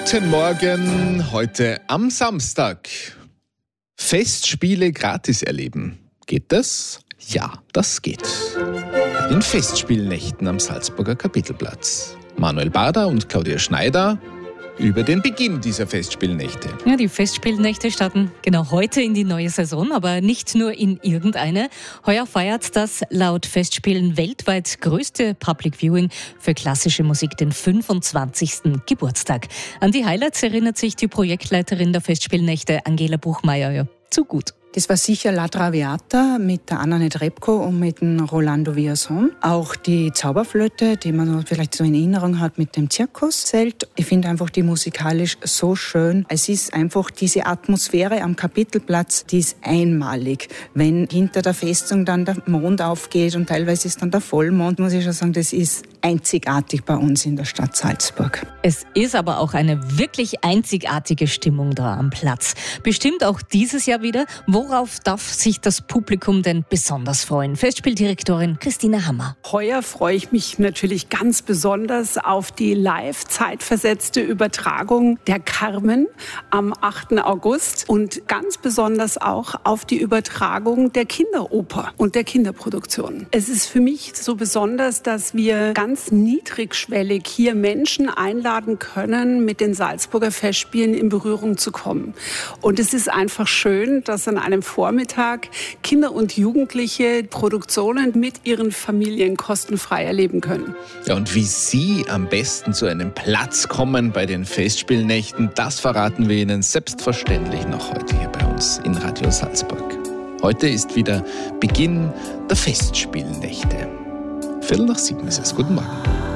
Guten Morgen, heute am Samstag. Festspiele gratis erleben. Geht das? Ja, das geht. Bei den Festspielnächten am Salzburger Kapitelplatz. Manuel Bader und Claudia Schneider über den Beginn dieser Festspielnächte. Ja, die Festspielnächte starten genau heute in die neue Saison, aber nicht nur in irgendeine. Heuer feiert das laut Festspielen weltweit größte Public Viewing für klassische Musik den 25. Geburtstag. An die Highlights erinnert sich die Projektleiterin der Festspielnächte, Angela Buchmeier, ja zu gut. Das war sicher La Traviata mit der Anna Netrebko und mit dem Rolando Villazón. Auch die Zauberflöte, die man vielleicht so in Erinnerung hat mit dem Zirkuszelt. Ich finde einfach die musikalisch so schön. Es ist einfach diese Atmosphäre am Kapitelplatz, die ist einmalig. Wenn hinter der Festung dann der Mond aufgeht und teilweise ist dann der Vollmond, muss ich schon sagen, das ist einzigartig bei uns in der Stadt Salzburg. Es ist aber auch eine wirklich einzigartige Stimmung da am Platz. Bestimmt auch dieses Jahr wieder. Worauf darf sich das Publikum denn besonders freuen? Festspieldirektorin Christina Hammer. Heuer freue ich mich natürlich ganz besonders auf die live zeitversetzte Übertragung der Carmen am 8. August und ganz besonders auch auf die Übertragung der Kinderoper und der Kinderproduktion. Es ist für mich so besonders, dass wir ganz niedrigschwellig hier Menschen einladen können, mit den Salzburger Festspielen in Berührung zu kommen. Und es ist einfach schön, dass an einem Vormittag Kinder und Jugendliche Produktionen mit ihren Familien kostenfrei erleben können. Ja, und wie Sie am besten zu einem Platz kommen bei den Festspielnächten, das verraten wir Ihnen selbstverständlich noch heute hier bei uns in Radio Salzburg. Heute ist wieder Beginn der Festspielnächte. 6:15 ist es. Guten Morgen.